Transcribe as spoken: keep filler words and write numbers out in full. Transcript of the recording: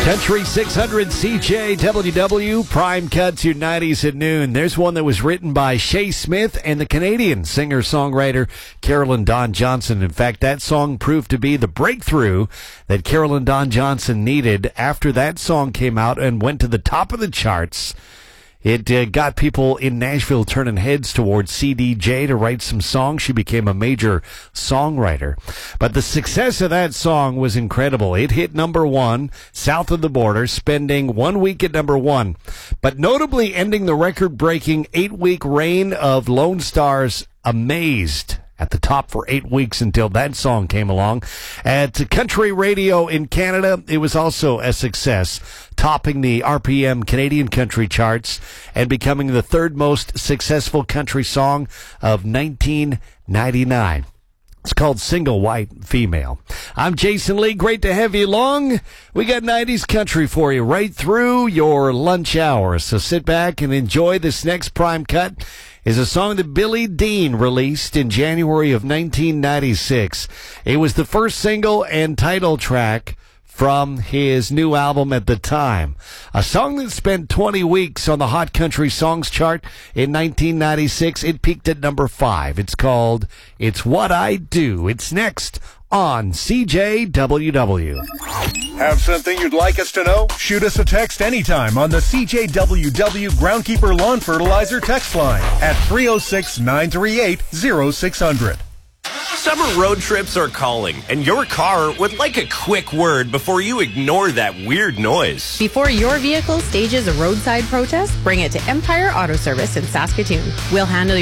Country six hundred C J W W, Prime Cuts, your nineties at noon. There's one that was written by Shay Smith and the Canadian singer-songwriter Carolyn Dawn Johnson. In fact, that song proved to be the breakthrough that Carolyn Dawn Johnson needed after that song came out and went to the top of the charts. It uh, got people in Nashville turning heads towards C D J to write some songs. She became a major songwriter. But the success of that song was incredible. It hit number one south of the border, spending one week at number one, but notably ending the record-breaking eight-week reign of Lone Star's Amazed at the top for eight weeks until that song came along. At country radio in Canada, it was also a success, topping the R P M Canadian country charts and becoming the third most successful country song of nineteen ninety-nine. It's called Single White Female. I'm Jason Lee. Great to have you along. We got nineties country for you right through your lunch hour. So sit back and enjoy. This next Prime Cut is a song that Billy Dean released in January of nineteen ninety-six. It was the first single and title track from his new album at the time. A song that spent twenty weeks on the Hot Country Songs chart in nineteen ninety-six. It peaked at number five. It's called It's What I Do. It's next on C J W W. Have something you'd like us to know? Shoot us a text anytime on the C J W W Groundkeeper Lawn Fertilizer text line at three oh six, nine three eight, oh six hundred. Summer road trips are calling, and your car would like a quick word before you ignore that weird noise. Before your vehicle stages a roadside protest, bring it to Empire Auto Service in Saskatoon. We'll handle your